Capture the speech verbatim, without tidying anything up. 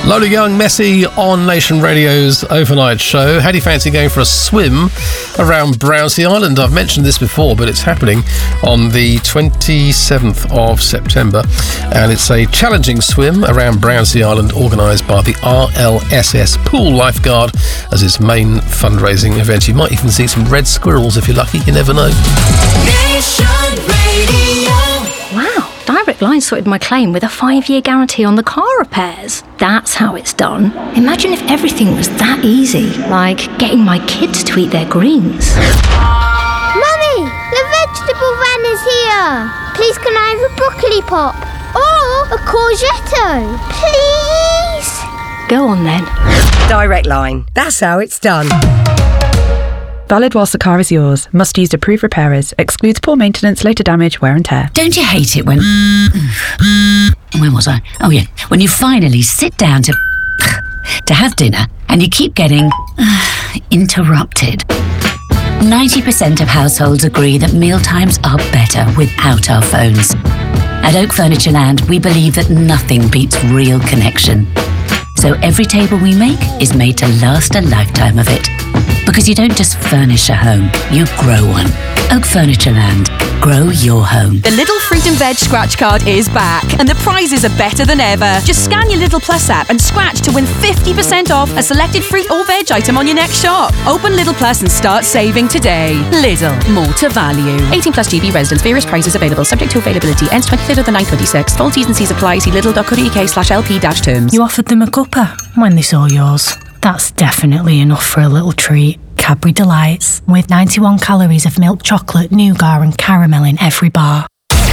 Lola Young, Messy on Nation Radio's overnight show. How do you fancy going for a swim around Brownsea Island? I've mentioned this before, but it's happening on the twenty-seventh of September, and it's a challenging swim around Brownsea Island organised by the R L S S Pool Lifeguard as its main fundraising event. You might even see some red squirrels if you're lucky, you never know. Nation Radio. Wow, Direct Line sorted my claim with a five-year guarantee on the car repairs. That's how it's done. Imagine if everything was that easy, like getting my kids to eat their greens. Mummy, the vegetable van is here. Please can I have a broccoli pop? Or a courgette? Please? Go on then. Direct Line. That's how it's done. Valid whilst the car is yours. Must use approved repairers. Excludes poor maintenance, later damage, wear and tear. Don't you hate it when... Where was I? Oh, yeah. When you finally sit down to... to have dinner and you keep getting... interrupted. ninety percent of households agree that mealtimes are better without our phones. At Oak Furniture Land, we believe that nothing beats real connection. So every table we make is made to last a lifetime of it. Because you don't just furnish a home, you grow one. Oak Furniture Land. Grow your home. The Lidl Fruit and Veg scratch card is back, and the prizes are better than ever. Just scan your Lidl Plus app and scratch to win fifty percent off a selected fruit or veg item on your next shop. Open Lidl Plus and start saving today. Lidl, more to value. eighteen plus G B residents. Various prices available, subject to availability. Ends twenty-third of the ninth, twenty-six. Full T's and C's apply. See lidl.co.uk slash LP dash terms. You offered them a cuppa when they saw yours. That's definitely enough for a little treat. Cadbury Delights, with ninety-one calories of milk chocolate, nougat and caramel in every bar.